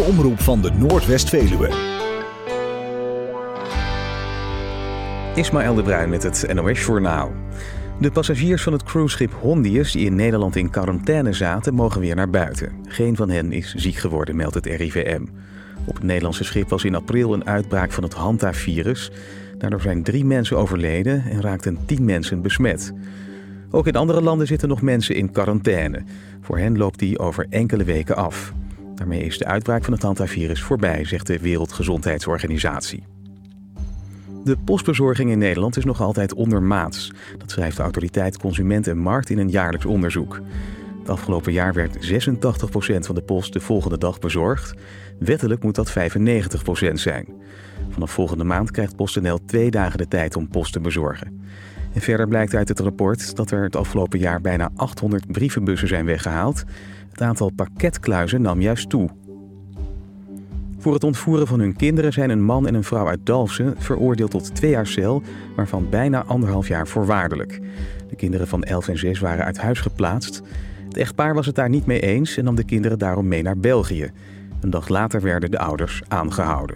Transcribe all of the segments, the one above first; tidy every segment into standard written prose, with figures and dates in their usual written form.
omroep van de Noordwest-Veluwe. Ismaël de Bruin met het NOS Journaal. De passagiers van het cruiseschip Hondius die in Nederland in quarantaine zaten, mogen weer naar buiten. Geen van hen is ziek geworden, meldt het RIVM. Op het Nederlandse schip was in april een uitbraak van het Hanta-virus. Daardoor zijn 3 mensen overleden en raakten 10 mensen besmet. Ook in andere landen zitten nog mensen in quarantaine. Voor hen loopt die over enkele weken af. Daarmee is de uitbraak van het Hanta-virus voorbij, zegt de Wereldgezondheidsorganisatie. De postbezorging in Nederland is nog altijd ondermaats. Dat schrijft de autoriteit Consument en Markt in een jaarlijks onderzoek. Het afgelopen jaar werd 86% van de post de volgende dag bezorgd. Wettelijk moet dat 95% zijn. Vanaf volgende maand krijgt PostNL 2 dagen de tijd om post te bezorgen. En verder blijkt uit het rapport dat er het afgelopen jaar bijna 800 brievenbussen zijn weggehaald. Het aantal pakketkluizen nam juist toe. Voor het ontvoeren van hun kinderen zijn een man en een vrouw uit Dalfsen veroordeeld tot 2 jaar cel, waarvan bijna 1,5 jaar voorwaardelijk. De kinderen van 11 en 6 waren uit huis geplaatst. Het echtpaar was het daar niet mee eens en nam de kinderen daarom mee naar België. Een dag later werden de ouders aangehouden.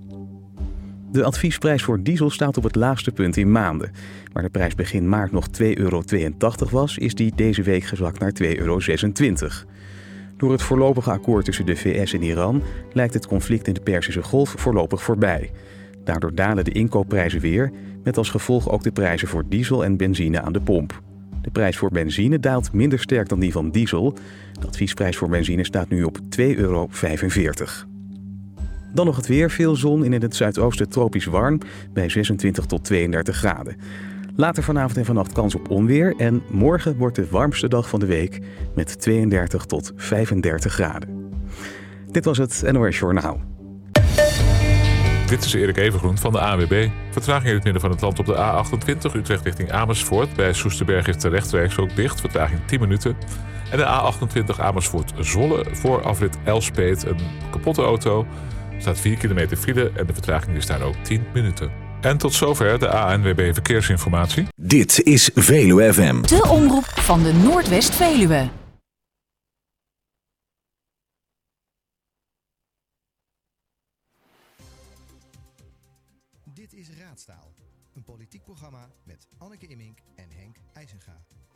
De adviesprijs voor diesel staat op het laagste punt in maanden. Waar de prijs begin maart nog €2,82 was, is die deze week gezakt naar €2,26. Door het voorlopige akkoord tussen de VS en Iran lijkt het conflict in de Perzische Golf voorlopig voorbij. Daardoor dalen de inkoopprijzen weer, met als gevolg ook de prijzen voor diesel en benzine aan de pomp. De prijs voor benzine daalt minder sterk dan die van diesel. De adviesprijs voor benzine staat nu op €2,45. Dan nog het weer, veel zon en in het zuidoosten tropisch warm bij 26 tot 32 graden. Later vanavond en vannacht kans op onweer en morgen wordt de warmste dag van de week met 32 tot 35 graden. Dit was het NOS Journaal. Dit is Erik Evengroen van de ANWB. Vertraging in het midden van het land op de A28 Utrecht richting Amersfoort. Bij Soesterberg is de rechterrijstrook dicht, vertraging 10 minuten. En de A28 Amersfoort-Zwolle voor afrit Elspeet. Een kapotte auto. Er staat 4 kilometer file en de vertraging is daar ook 10 minuten. En tot zover de ANWB Verkeersinformatie. Dit is Veluwe FM. De omroep van de Noordwest-Veluwe. Dit is Raadstaal, een politiek programma met Anneke Immink en Henk IJzenga.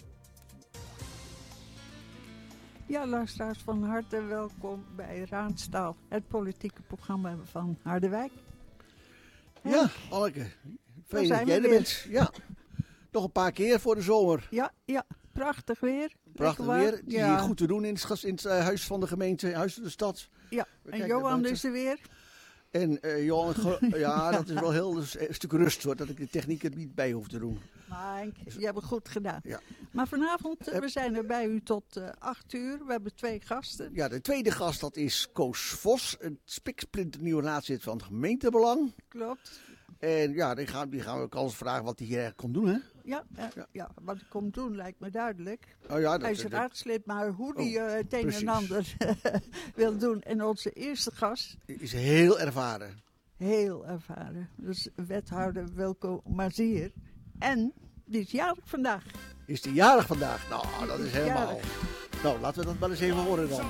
Ja, luisteraars, van harte welkom bij Raadstaal, het politieke programma van Harderwijk. Ja, Anneke, fijn dat jij er bent. Ja, nog een paar keer voor de zomer. Ja, prachtig weer. Prachtig weer, het is hier goed te doen in het huis van de gemeente, huis van de stad. Ja, en Johan is er weer. En Johan, ja, dat is wel heel een stuk rust hoor, dat ik de techniek er niet bij hoef te doen. Maar Henk, je hebt het goed gedaan. Ja. Maar vanavond, we zijn er bij u tot 8 uur. We hebben 2 gasten. Ja, de tweede gast dat is Koos Vos, een spiksplinternieuwe raadslid van het gemeentebelang. Klopt. En ja, die gaan we ook alles vragen wat hij hier eigenlijk komt doen, hè? Ja, wat ik kom doen lijkt me duidelijk. Oh ja, hij is raadslid, maar hoe hij het een en ander wil doen. En onze eerste gast is heel ervaren. Heel ervaren. Dus wethouder Wilco Mazier. En die is jarig vandaag. Is die jarig vandaag? Nou, dat is helemaal... Jarig. Nou, laten we dat wel eens even horen dan.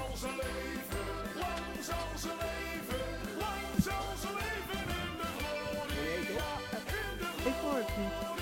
Ik hoor het niet.